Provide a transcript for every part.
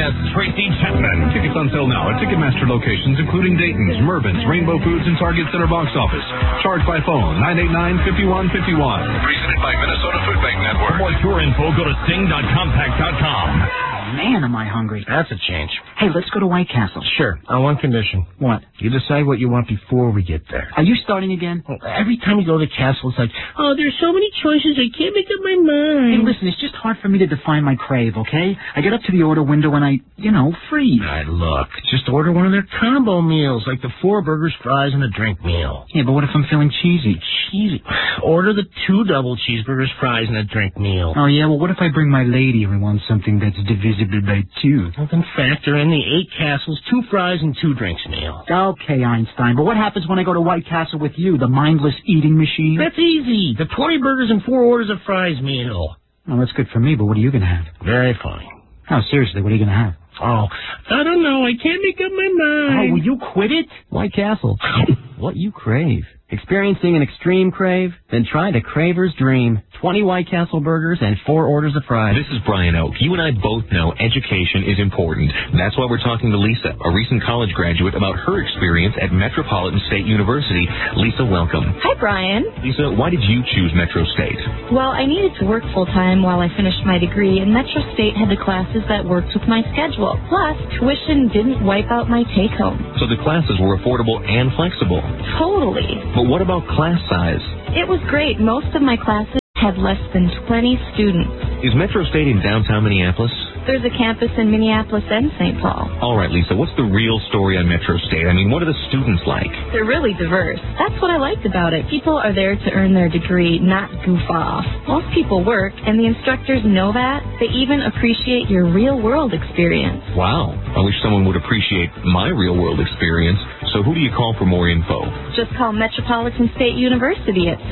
guest, Tracy Chapman. Tickets on sale now at Ticketmaster locations, including Dayton's, Mervyn's, Rainbow Foods, and Target Center box office. Charged by phone, 989-5151. Presented by Minnesota Food Bank Network. For more tour info, go to sing.compact.com. Man, am I hungry. That's a change. Hey, let's go to White Castle. Sure, on one condition. What? You decide what you want before we get there. Are you starting again? Well, every time you go to the castle, it's like, oh, there's so many choices, I can't make up my mind. Hey, listen, it's just hard for me to define my crave, okay? I get up to the order window and I, freeze. All right, look, just order one of their combo meals, like the 4 burgers, fries, and a drink meal. Yeah, but what if I'm feeling cheesy? Cheesy? Order the 2 double cheeseburgers, fries, and a drink meal. Oh, yeah, well, what if I bring my lady and we want something that's divisible by 2? Well, then factor in the 8 castles, 2 fries, and 2 drinks meal. Okay, Einstein, but what happens when I go to White Castle with you, the mindless eating machine? That's easy. The 20 burgers and 4 orders of fries meal. Oh, that's good for me, but what are you going to have? Very funny. Oh, seriously, what are you going to have? Oh, I don't know. I can't make up my mind. Oh, will you quit it? White Castle. What you crave. Experiencing an extreme crave? Then try the Craver's Dream. 20 White Castle burgers and 4 orders of fries. This is Brian Oak. You and I both know education is important. That's why we're talking to Lisa, a recent college graduate, about her experience at Metropolitan State University. Lisa, welcome. Hi, Brian. Lisa, why did you choose Metro State? Well, I needed to work full-time while I finished my degree, and Metro State had the classes that worked with my schedule. Plus, tuition didn't wipe out my take-home. So the classes were affordable and flexible. Totally. But what about class size? It was great. Most of my classes had less than 20 students. Is Metro State in downtown Minneapolis? There's a campus in Minneapolis and St. Paul. All right, Lisa, what's the real story on Metro State? I mean, what are the students like? They're really diverse. That's what I liked about it. People are there to earn their degree, not goof off. Most people work, and the instructors know that. They even appreciate your real-world experience. Wow. I wish someone would appreciate my real-world experience. So who do you call for more info? Just call Metropolitan State University at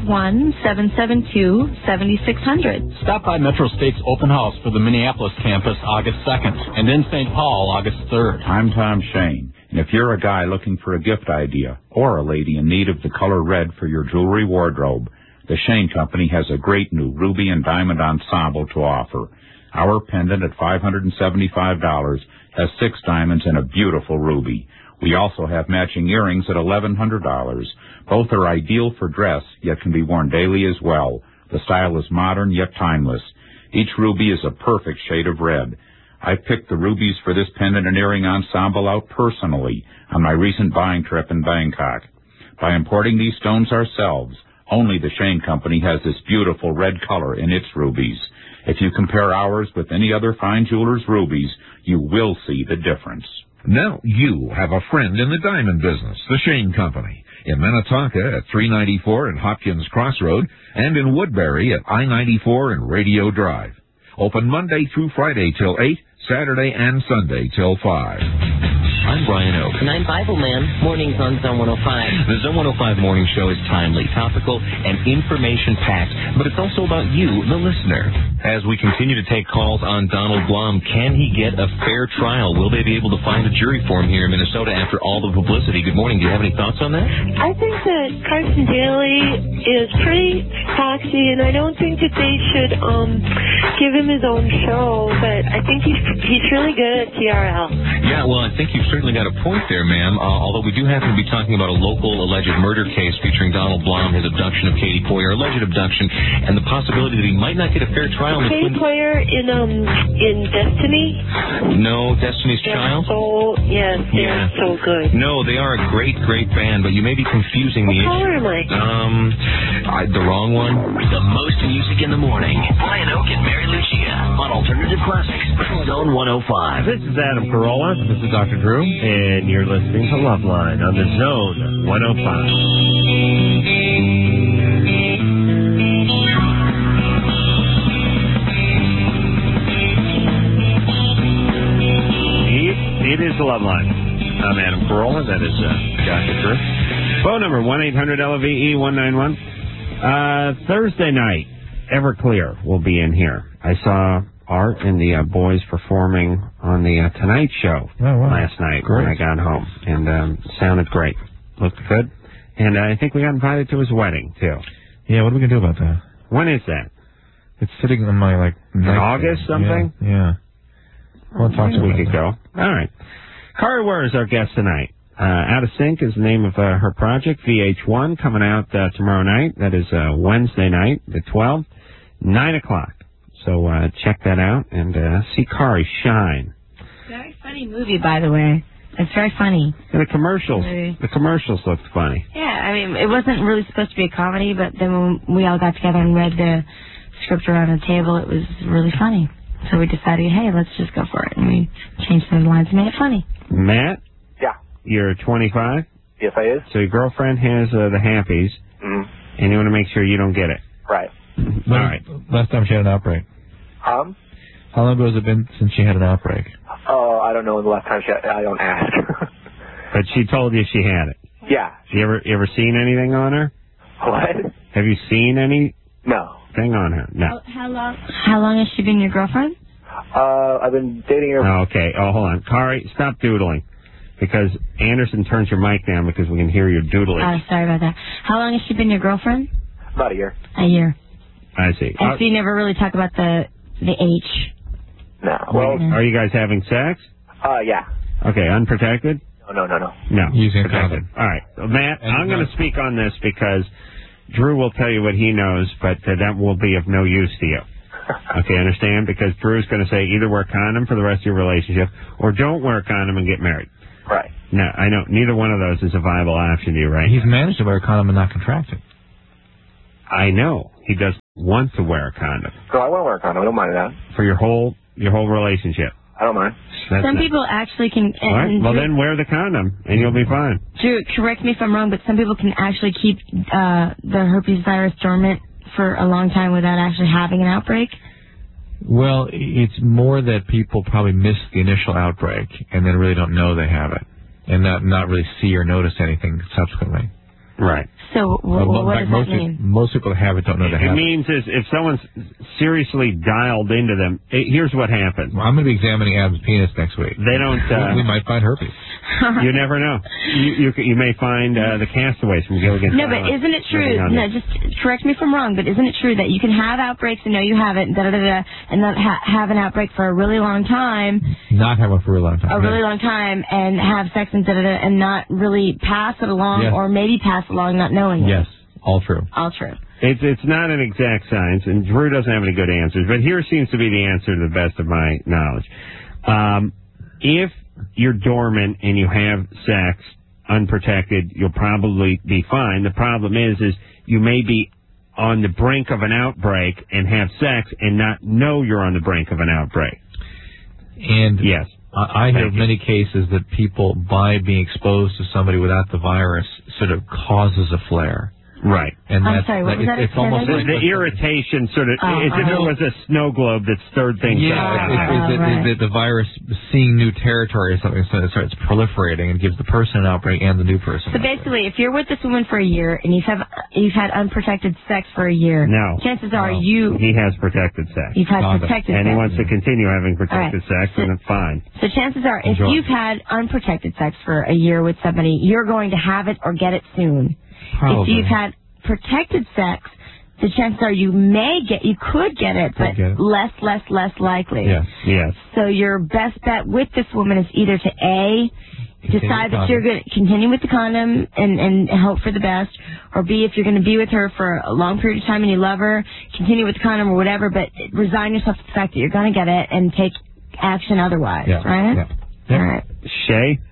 651-772-7600. Stop by Metro State's open house for the Minneapolis campus August 2nd and in St. Paul August 3rd. I'm Tom Shane, and if you're a guy looking for a gift idea or a lady in need of the color red for your jewelry wardrobe, the Shane Company has a great new ruby and diamond ensemble to offer. Our pendant at $575 has 6 diamonds and a beautiful ruby. We also have matching earrings at $1,100. Both are ideal for dress, yet can be worn daily as well. The style is modern, yet timeless. Each ruby is a perfect shade of red. I picked the rubies for this pendant and earring ensemble out personally on my recent buying trip in Bangkok. By importing these stones ourselves, only the Shane Company has this beautiful red color in its rubies. If you compare ours with any other fine jeweler's rubies, you will see the difference. Now you have a friend in the diamond business, the Shane Company, in Minnetonka at 394 and Hopkins Crossroad, and in Woodbury at I-94 and Radio Drive. Open Monday through Friday till 8, Saturday and Sunday till 5. I'm Brian Oak. And I'm Bible Man. Mornings on Zone 105. The Zone 105 Morning Show is timely, topical, and information-packed, but it's also about you, the listener. As we continue to take calls on Donald Blum, can he get a fair trial? Will they be able to find a jury for him here in Minnesota after all the publicity? Good morning. Do you have any thoughts on that? I think that Carson Daly is pretty foxy, and I don't think that they should give him his own show, but I think he's really good at TRL. Yeah, well, I think you've certainly got a point there, ma'am, although we do happen to be talking about a local alleged murder case featuring Donald Blum, his abduction of Katie Poyer, alleged abduction, and the possibility that he might not get a fair trial. Katie Poyer in Destiny? No, Destiny's Child? Yes, they're so good. No, they are a great, great band, but you may be confusing the issue. What color am I? The wrong one. The most music in the morning. Brian Oak and Mary Lucia on Alternative Classics, Zone 105. This is Adam Carolla. This is Dr. Drew, and you're listening to Loveline on the Zone 105. It is the Loveline. I'm Adam Carolla. That is Dr. Drew. Phone number 1-800-LOVE-191. Thursday night, Everclear will be in here. I saw Art and the boys performing on the Tonight Show last night when I got home, and sounded great. Looked good. And I think we got invited to his wedding, too. Yeah, what are we going to do about that? When is that? It's sitting on my, in August something? Yeah. We'll talk to a you week ago. All right. Kari Ware is our guest tonight. Out of Sync is the name of her project, VH1, coming out tomorrow night. That is Wednesday night, the 12th, 9 o'clock. So check that out and see Kari shine. Very funny movie, by the way. It's very funny. And the commercials looked funny. Yeah, I mean, it wasn't really supposed to be a comedy, but then when we all got together and read the script around the table, it was really funny. So we decided, hey, let's just go for it. And we changed some of the lines and made it funny. Matt? Yeah. You're 25? Yes, I is. So your girlfriend has the Hampies, and you want to make sure you don't get it. Right. All right. Last time she had an outbreak. How long ago has it been since she had an outbreak? Oh, I don't know the last time I don't ask. But she told you she had it. Yeah. You ever seen anything on her? What? Have you seen anything on her? No. How long has she been your girlfriend? I've been dating her. Oh, okay. Oh, hold on. Kari, stop doodling. Because Anderson turns your mic down because we can hear your doodling. Oh, sorry about that. How long has she been your girlfriend? About a year. A year. I see. And so you never really talk about the H. No. Well, are you guys having sex? Yeah. Okay, unprotected? No. No. Using protected. All right. Well, Matt, I'm going to speak on this because Drew will tell you what he knows, but that will be of no use to you. Okay, understand? Because Drew's going to say either wear a condom for the rest of your relationship or don't wear a condom and get married. Right. No, I know. Neither one of those is a viable option to you, right? He's managed to wear a condom and not contract it. I know. He doesn't want to wear a condom. No, I want to wear a condom. I don't mind that. For your whole relationship. I don't mind. Some people actually can... All right. Well, then wear the condom, and you'll be fine. Drew, correct me if I'm wrong, but some people can actually keep the herpes virus dormant for a long time without actually having an outbreak. Well, it's more that people probably miss the initial outbreak and then really don't know they have it, and not really see or notice anything subsequently. Right. So what does that mean? Most people that have it don't know they have it. It means is if someone's seriously dialed into them, here's what happens. Well, I'm going to be examining Adam's penis next week. They don't... we might find herpes. You never know. You may find the castaways from Gilligan's No, but isn't it true? No, just correct me if I'm wrong, but isn't it true that you can have outbreaks and know you have it, and not have an outbreak for a really long time? Not have one for a really long time. A really long time, and have sex and and not really pass it along, or maybe pass along not knowing it. Yes, all true. All true. It's not an exact science, and Drew doesn't have any good answers, but here seems to be the answer to the best of my knowledge. If you're dormant and you have sex unprotected, you'll probably be fine. The problem is you may be on the brink of an outbreak and have sex and not know you're on the brink of an outbreak. And yes, I hear of many cases that people, by being exposed to somebody without the virus, sort of causes a flare. Right. And I'm sorry, what was that? It's almost like the irritation sort of, as if it was a snow globe that stirred things up. Yeah, the virus seeing new territory or something, so it starts proliferating and gives the person an outbreak and the new person. So basically, if you're with this woman for a year and you've had unprotected sex for a year, chances are he has protected sex. You've had protected sex. And he wants to continue having protected sex, and it's fine. So chances are, if you've had unprotected sex for a year with somebody, you're going to have it or get it soon. Probably. If you've had protected sex, the chances are you could get it, but less likely. Yes. So your best bet with this woman is either to decide that you're going to continue with the condom and hope for the best, or B, if you're going to be with her for a long period of time and you love her, continue with the condom or whatever, but resign yourself to the fact that you're going to get it and take action otherwise, right? Yeah. All right. Shay?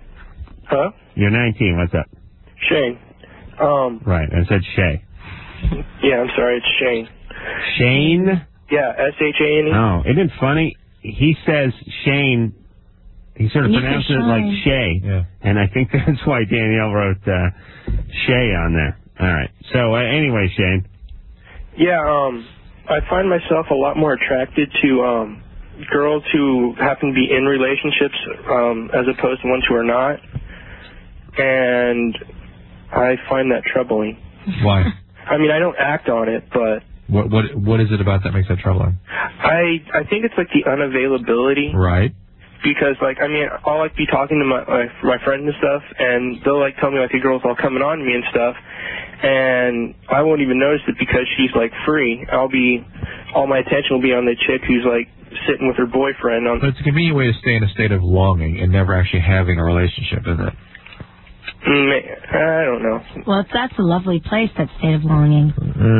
Huh? You're 19. What's up? Shane. Right, I said Shay. Yeah, I'm sorry, it's Shane. Shane? Yeah, S-H-A-N-E. Oh, isn't it funny? He says Shane, he sort of pronounces it like Shay. Yeah. And I think that's why Danielle wrote Shay on there. All right. So, anyway, Shane. Yeah, I find myself a lot more attracted to girls who happen to be in relationships as opposed to ones who are not. And I find that troubling. Why? I mean, I don't act on it, but... What is it about that makes that troubling? I think it's like the unavailability. Right. Because, like, I mean, I'll, like, be talking to my friends and stuff, and they'll, like, tell me, like, a girl's all coming on to me and stuff, and I won't even notice it because she's, like, free. I'll be all my attention will be on the chick who's like sitting with her boyfriend. But it's a convenient way to stay in a state of longing and never actually having a relationship, isn't it? I don't know. Well, that's a lovely place, that state of longing.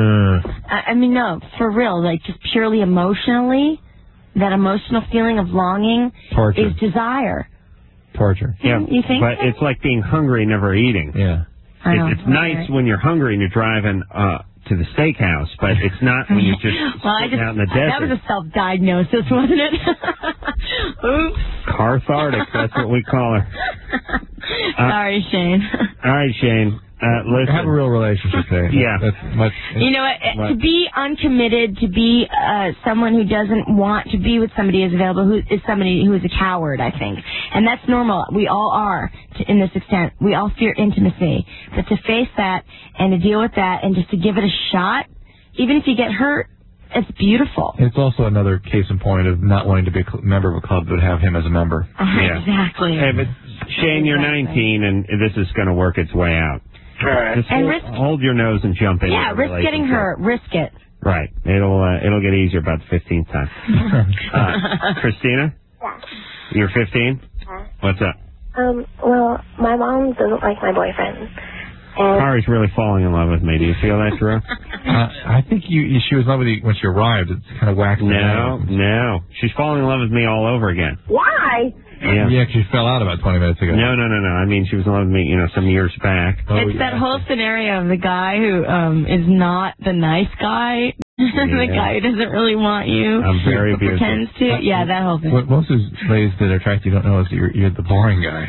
I mean, no, for real, like just purely emotionally, that emotional feeling of longing Torture. is desire. Torture. Yeah, You think but so? it's like being hungry, never eating. Yeah. It's nice when you're hungry and you're driving to the steakhouse, but it's not when you're just sitting out in the desert. That was a self-diagnosis, wasn't it? Oops. Cathartic, that's what we call her. Sorry, Shane. All right, Shane. Listen. Have a real relationship there. Yeah. That's much. You know what? To be uncommitted, to be someone who doesn't want to be with somebody who's available, who is somebody who is a coward, I think. And that's normal. We all are, in this extent. We all fear intimacy. But to face that and to deal with that and just to give it a shot, even if you get hurt, it's beautiful. It's also another case in point of not wanting to be a member of a club but have him as a member. Yeah. Exactly. Hey, but Shane, you're 19, and this is going to work its way out. All right. Just hold your nose and jump in. Yeah, risk getting hurt. Risk it. Right. It'll get easier about the 15th time. Christina? Yeah. You're 15? What's up? Well, my mom doesn't like my boyfriend. And Kari's really falling in love with me. Do you feel that, Drew? I think she was in love with you when she arrived. It's kind of waxed. No. She's falling in love with me all over again. why? Yeah, she fell out about 20 minutes ago. No. I mean, she was in love with me, some years back. It's that whole scenario of the guy who is not the nice guy, the guy who doesn't really want you, I'm very who pretends to. Yeah, that whole thing. What most of the ladies that attract you don't know is that you're the boring guy.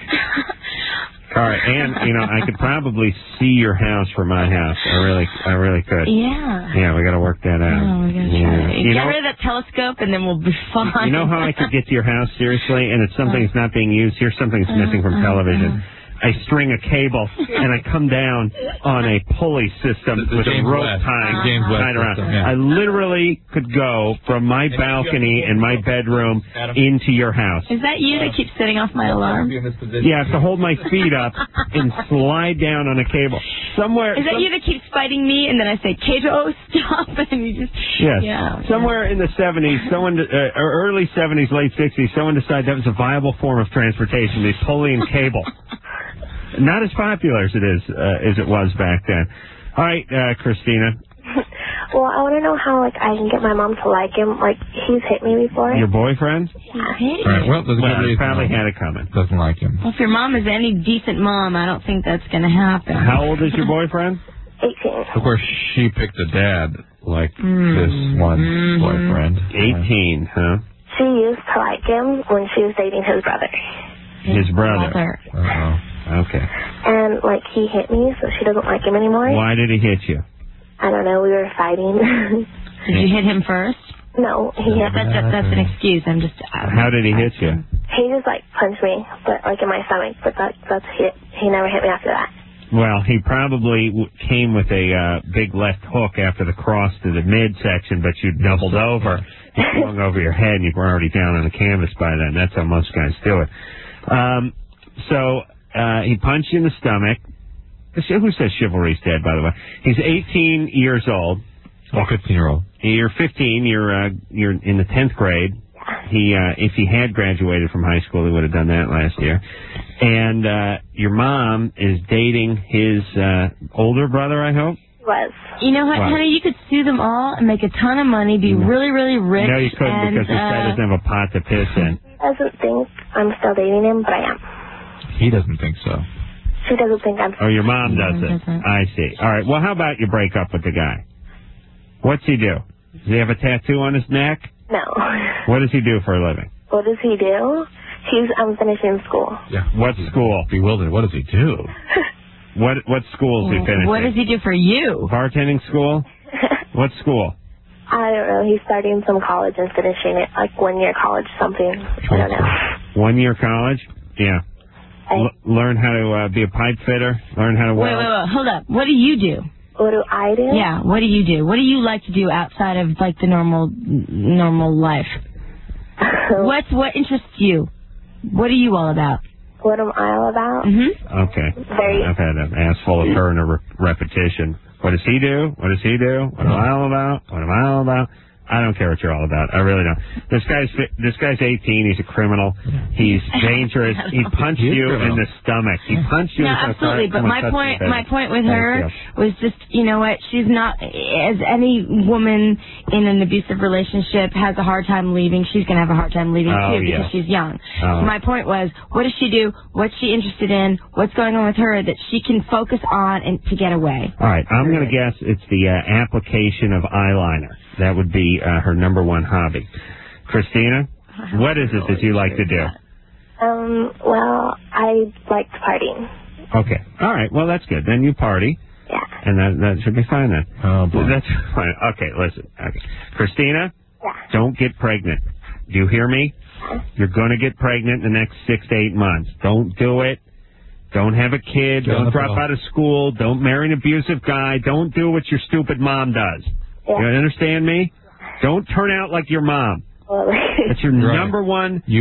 Kari, and I could probably see your house from my house. I really could. Yeah. Yeah, we got to work that out. Oh, we're gonna try. Get rid of that telescope, and then we'll be fine. You know how I could get to your house, seriously, and it's something that's not being used? Here's something that's missing from television. I string a cable, and I come down on a pulley system with a rope tied around. System, yeah. I literally could go from my balcony in my bedroom into your house. Is that you that keeps setting off my alarm? Yeah, I have to hold my feet up and slide down on a cable. Somewhere. Is that you that keeps fighting me, and then I say, Pedro, stop, and you just... Yes. Yeah. Somewhere in the 70s, or early 70s, late 60s, someone decided that was a viable form of transportation, the pulley and cable. Not as popular as it was back then. All right, Christina. Well, I want to know how I can get my mom to like him. Like, he's hit me before. Your boyfriend? Yeah. Right, well, he probably had it coming. Doesn't like him. Well, if your mom is any decent mom, I don't think that's going to happen. How old is your boyfriend? 18. Of course, she picked a dad like this one boyfriend. 18, huh? She used to like him when she was dating his brother. His brother. Uh-oh. Okay. And, he hit me, so she doesn't like him anymore. Why did he hit you? I don't know. We were fighting. Did you hit him first? No. That's an excuse. I'm just... How did he hit you? He just, punched me, but, in my stomach. But that's it. He never hit me after that. Well, he probably came with a big left hook after the cross to the midsection, but you doubled over. He swung over your head, and you were already down on the canvas by then. That's how most guys do it. He punched you in the stomach. Who says chivalry's dead, by the way? He's 18 years old. Oh, 15-year-old. You're 15. You're in the 10th grade. If he had graduated from high school, he would have done that last year. And your mom is dating his older brother, I hope? Was. You know what, honey? You could sue them all and make a ton of money, be really, really rich. No, you couldn't, because this guy doesn't have a pot to piss in. He doesn't think I'm still dating him, but I am. He doesn't think so. She doesn't think I'm... Oh, your mom doesn't. I see. All right. Well, how about you break up with the guy? What's he do? Does he have a tattoo on his neck? No. What does he do for a living? What does he do? I'm finishing school. Yeah. What school? Bewildered. What does he do? What school is he finishing? What does he do for you? Bartending school? What school? I don't know. He's starting some college and finishing it, 1 year college something. I don't know. 1 year college? Yeah. Learn how to be a pipe fitter. Learn how to weld. Wait. Hold up. What do you do? What do I do? Yeah. What do you do? What do you like to do outside of the normal life? What interests you? What are you all about? What am I all about? Mm-hmm. Okay. I've had an ass full of her and a repetition. What does he do? What does he do? What am I all about? What am I all about? I don't care what you're all about. I really don't. This guy's 18. He's a criminal. He's dangerous. He punched you in the stomach. He punched you. No, in the absolutely. But my point with her was just, you know what? She's not, as any woman in an abusive relationship has a hard time leaving. She's going to have a hard time leaving too because she's young. So my point was, what does she do? What's she interested in? What's going on with her that she can focus on and to get away? All right, I'm going to guess it's the application of eyeliner. That would be her number one hobby. Christina, what is it that you like to do? Well, I like partying. Okay. All right. Well, that's good. Then you party. Yeah. And that should be fine then. Oh, boy. That's fine. Okay, listen. Okay. Christina? Yeah. Don't get pregnant. Do you hear me? Yeah. You're going to get pregnant in the next 6 to 8 months. Don't do it. Don't have a kid. Don't drop out of school. Don't marry an abusive guy. Don't do what your stupid mom does. Yeah. You understand me? Don't turn out like your mom. That's your number one job. You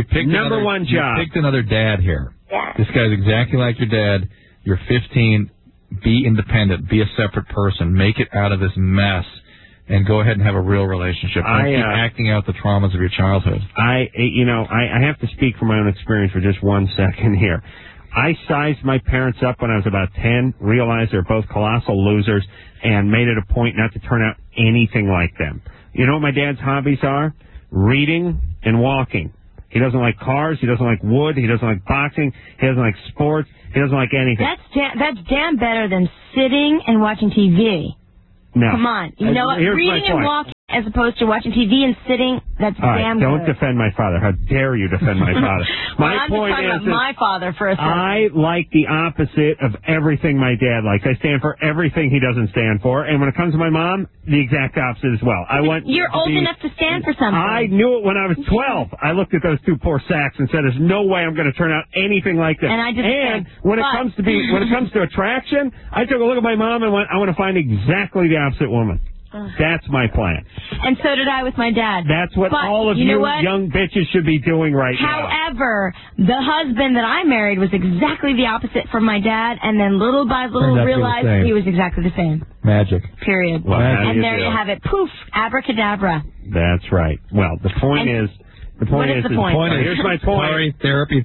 picked another dad here. Yeah. This guy's exactly like your dad. You're 15. Be independent. Be a separate person. Make it out of this mess. And go ahead and have a real relationship. Don't keep acting out the traumas of your childhood. I have to speak from my own experience for just 1 second here. I sized my parents up when I was about 10, realized they're both colossal losers, and made it a point not to turn out anything like them. You know what my dad's hobbies are? Reading and walking. He doesn't like cars. He doesn't like wood. He doesn't like boxing. He doesn't like sports. He doesn't like anything. That's damn better than sitting and watching TV. No. Come on. You know what? Here's Reading my point. and walking as opposed to watching TV and sitting, that's All right, damn don't good. defend my father. How dare you defend my father? Well, My I'm just point talking is about my father for a second. I like the opposite of everything my dad likes. I stand for everything he doesn't stand for. And when it comes to my mom, the exact opposite as well. You're old enough to stand for something. I knew it when I was 12. I looked at those two poor sacks and said, there's no way I'm going to turn out anything like this. And I just when it comes to attraction, I took a look at my mom and went, I want to find exactly the opposite woman. That's my plan. And so did I with my dad. That's what all of you young bitches should be doing right now. However, the husband that I married was exactly the opposite from my dad, and then little by little realized he was exactly the same. Magic. Period. Well, and there you have it. Poof. Abracadabra. That's right. Well, the point is... What is the point? Here's my point. Sorry, therapy.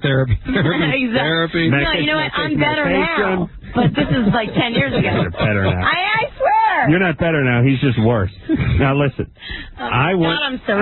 Therapy. No, you know what? I'm better now. But this is like 10 years ago. You're better now. I swear. You're not better now. He's just worse. Now listen. I want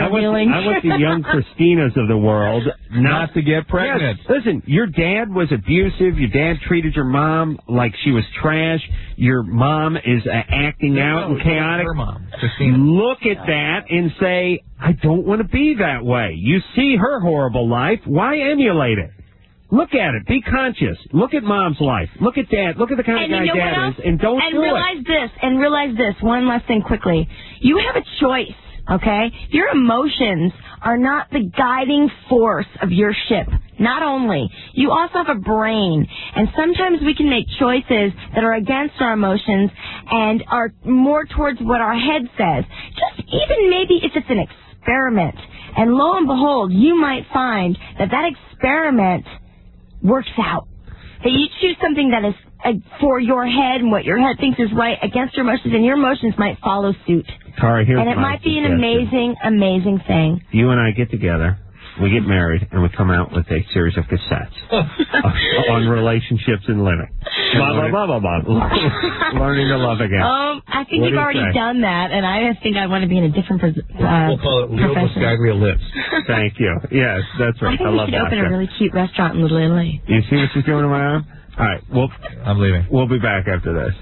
the young Christinas of the world not to get pregnant. Yes, listen, your dad was abusive. Your dad treated your mom like she was trash. Your mom is acting out and chaotic. Her mom. Look at that and say, I don't want to be that way. You see her horrible life. Why emulate it? Look at it. Be conscious. Look at mom's life. Look at dad. Look at the kind of guy dad is. And don't do it. And realize this. One last thing quickly. You have a choice, okay? Your emotions are not the guiding force of your ship. Not only. You also have a brain. And sometimes we can make choices that are against our emotions and are more towards what our head says. Just even maybe if it's an experiment. And lo and behold, you might find that experiment works out. That you choose something that is for your head and what your head thinks is right against your emotions, and your emotions might follow suit. Tara, here's and it might be an amazing, amazing thing. You and I get together, we get married, and we come out with a series of cassettes on relationships and living. Blah, blah, blah, blah, blah. Learning to love again. I think you've already done that, and I think I want to be in a different we'll call it Leo Buscaglia Lips. Thank you. Yes, that's right. I think we should open a really cute restaurant in Little Italy. You see what she's doing to my arm? All right, I'm leaving. We'll be back after this.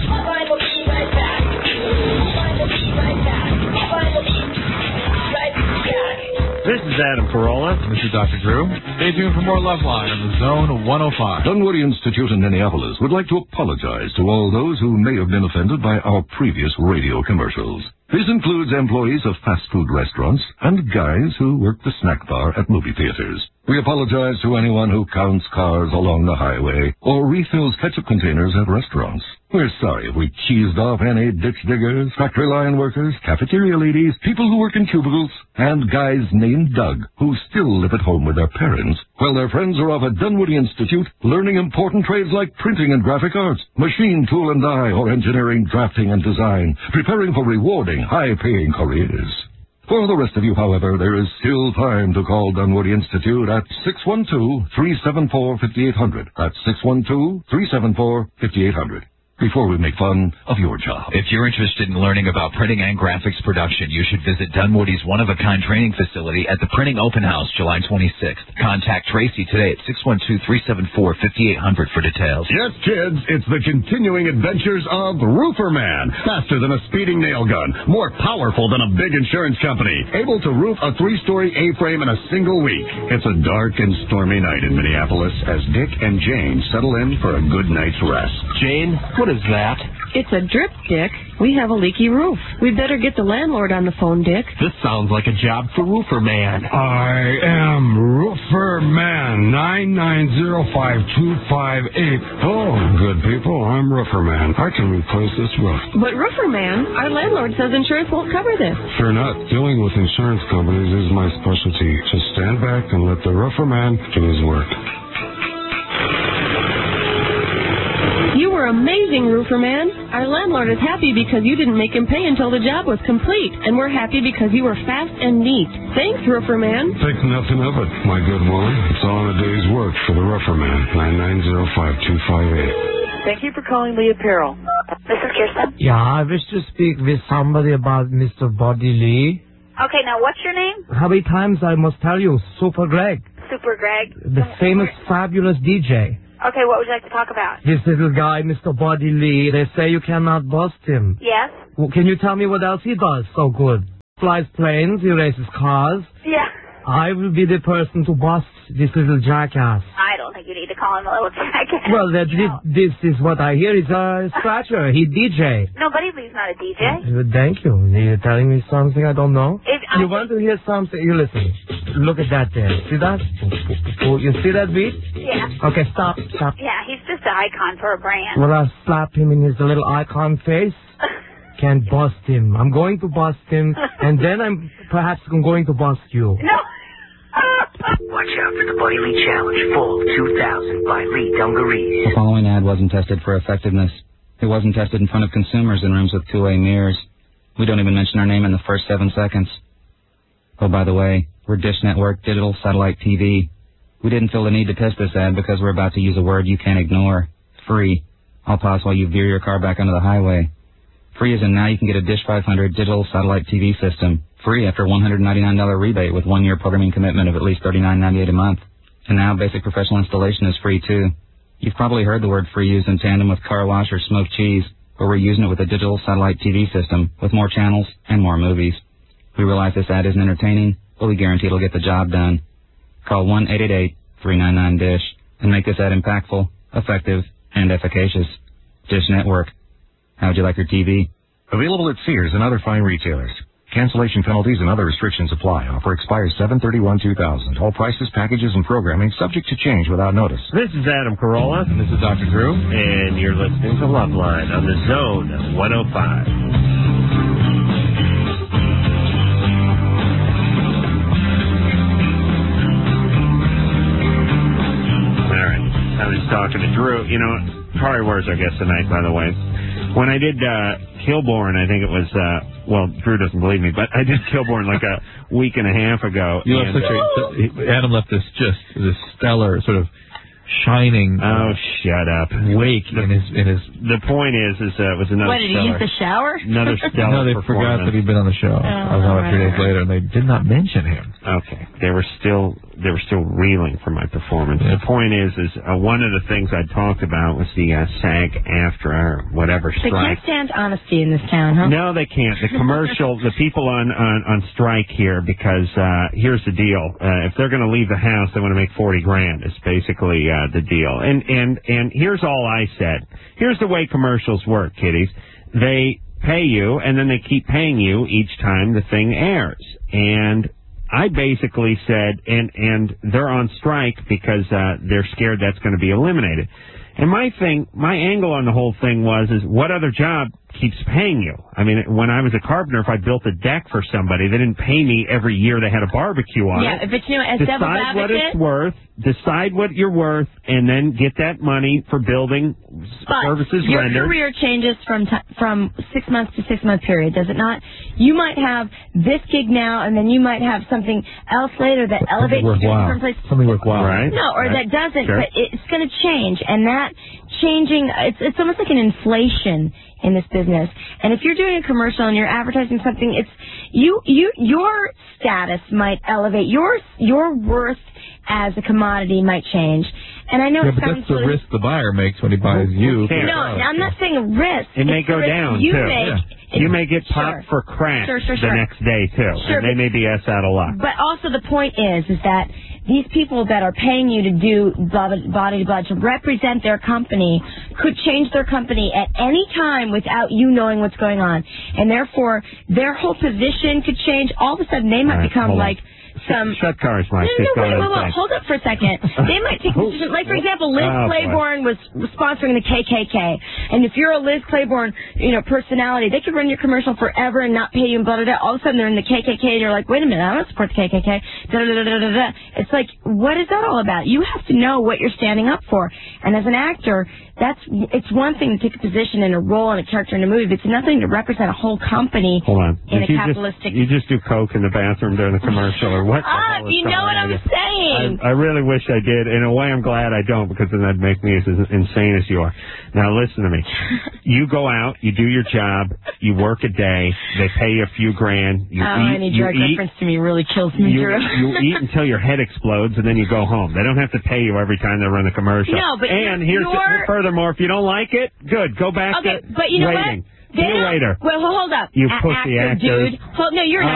This is Adam Carolla. This is Dr. Drew. Stay tuned for more Loveline on the Zone 105. Dunwoody Institute in Minneapolis would like to apologize to all those who may have been offended by our previous radio commercials. This includes employees of fast food restaurants and guys who work the snack bar at movie theaters. We apologize to anyone who counts cars along the highway or refills ketchup containers at restaurants. We're sorry if we cheesed off any ditch diggers, factory line workers, cafeteria ladies, people who work in cubicles, and guys named Doug who still live at home with their parents, while their friends are off at Dunwoody Institute learning important trades like printing and graphic arts, machine, tool and die, or engineering, drafting and design, preparing for rewarding, high-paying careers. For the rest of you, however, there is still time to call Dunwoody Institute at 612-374-5800. That's 612-374-5800. Before we make fun of your job. If you're interested in learning about printing and graphics production, you should visit Dunwoody's one-of-a-kind training facility at the Printing Open House, July 26th. Contact Tracy today at 612-374-5800 for details. Yes, kids, it's the continuing adventures of Roofer Man. Faster than a speeding nail gun. More powerful than a big insurance company. Able to roof a 3-story A-frame in a single week. It's a dark and stormy night in Minneapolis as Dick and Jane settle in for a good night's rest. Jane, what is that? It's a drip, Dick. We have a leaky roof. We better get the landlord on the phone, Dick. This sounds like a job for Roofer Man. I am Roofer Man, 9905258. Hello, good people. I'm Roofer Man. I can replace this roof. But Roofer Man, our landlord says insurance won't cover this. Fear not. Dealing with insurance companies is my specialty. Just stand back and let the Roofer Man do his work. You were amazing, Roofer Man. Our landlord is happy because you didn't make him pay until the job was complete. And we're happy because you were fast and neat. Thanks, Roofer Man. Think nothing of it, my good woman. It's all in a day's work for the Roofer Man. 9905258. Thank you for calling Lee Apparel. This is Kirsten. Yeah, I wish to speak with somebody about Mr. Buddy Lee. Okay, now what's your name? How many times I must tell you? Super Greg. Super Greg. The famous, fabulous DJ. Okay, what would you like to talk about? This little guy, Mr. Buddy Lee, they say you cannot bust him. Yes? Well, can you tell me what else he does so good? Flies planes, he races cars. Yeah. I will be the person to bust this little jackass. I don't think you need to call him a little jackass. Well, this is what I hear. He's a scratcher. He DJ. No, Buddy Lee's not a DJ. Thank you. You're telling me something I don't know? You want to hear something? You listen. Look at that there. See that? You see that beat? Yeah. Okay, stop. Yeah, he's just an icon for a brand. Well, I'll slap him in his little icon face. Can't bust him. I'm going to bust him, and then I'm going to bust you. No. Watch out for the Buddy Lee Challenge Fall 2000 by Lee Dungarees. The following ad wasn't tested for effectiveness. It wasn't tested in front of consumers in rooms with two-way mirrors. We don't even mention our name in the first 7 seconds. Oh, by the way, we're Dish Network Digital Satellite TV. We didn't feel the need to test this ad because we're about to use a word you can't ignore. Free. I'll pause while you veer your car back onto the highway. Free as in now you can get a Dish 500 digital satellite TV system. Free after $199 rebate with 1 year programming commitment of at least $39.98 a month. And now basic professional installation is free too. You've probably heard the word free used in tandem with car wash or smoked cheese, but we're using it with a digital satellite TV system with more channels and more movies. We realize this ad isn't entertaining, but we guarantee it'll get the job done. Call 1-888-399-DISH and make this ad impactful, effective, and efficacious. Dish Network. How'd you like your TV? Available at Sears and other fine retailers. Cancellation penalties and other restrictions apply. Offer expires 7/31/2000. All prices, packages, and programming subject to change without notice. This is Adam Carolla. This is Dr. Drew. And you're listening to Loveline on the Zone 105. All right. I was talking to Drew. You know, Kari wears our guest tonight, by the way. When I did Kilborn, I think it was, Drew doesn't believe me, but I did Kilborn like a week and a half ago. Adam left this stellar sort of shining. Oh, shut up! Wake in his. The point is it was another. What, did he use the shower? Another stellar. No, they forgot that he'd been on the show. I was on it 3 days later, and they did not mention him. Okay, they were still reeling from my performance. Yeah. The point is one of the things I talked about was the SAG-AFTRA whatever strike. They can't stand honesty in this town, huh? No, they can't. The the people on strike here because here's the deal: if they're going to leave the house, they want to make $40,000. It's basically the deal. And here's all I said. Here's the way commercials work, kiddies. They pay you, and then they keep paying you each time the thing airs. And I basically said, and they're on strike because they're scared that's going to be eliminated. And my angle on the whole thing was what other job keeps paying you? I mean, when I was a carpenter, if I built a deck for somebody, they didn't pay me every year they had a barbecue on it. Yeah, if it's, as decide what it's worth, decide what you're worth, and then get that money for building services your rendered. Your career changes from 6 months to 6 month period, does it not? you might have this gig now, and then you might have something else later that elevates you to a different place. Something worthwhile. Right. No, or right. that doesn't, Sure. but it's going to change, and that changing, it's almost like an inflation in this business. And if you're doing a commercial and you're advertising something, it's your status might elevate, your worth as a commodity might change. And I know but that's the risk the buyer makes when he buys you. No, I'm not saying a risk. It may It's go the risk down, you too. make. You may get popped for crack the next day, too. Sure, and they may be out of luck. But also the point is that these people that are paying you to do body to blah to represent their company could change their company at any time without you knowing what's going on. And therefore, their whole position could change. All of a sudden, they might become like some... Shut cars, Mike. Wait, hold up for a second. They might take a position, like, for example, Liz Claiborne was sponsoring the KKK. And if you're a Liz Claiborne, personality, they could run your commercial forever and not pay you and blah, blah, blah. All of a sudden, they're in the KKK, and you're like, wait a minute, I don't support the KKK. Da, da, da, da, da, da. It's like, what is that all about? You have to know what you're standing up for. And as an actor, it's one thing to take a position in a role and a character in a movie, but it's nothing to represent a whole company in a capitalistic... You just do coke in the bathroom during the commercial, or what? You know what I'm saying. I really wish I did. In a way, I'm glad I don't, because then that'd make me as insane as you are. Now, listen to me. You go out, you do your job, you work a day, they pay you a few grand, you eat. Any direct reference to me really kills me, Drew. You eat until your head explodes, and then you go home. They don't have to pay you every time they run a commercial. No, but furthermore, if you don't like it, good. Go back to but you know waiting. what? See you later. Well, hold up. You pussy actor. Dude. No, you're not.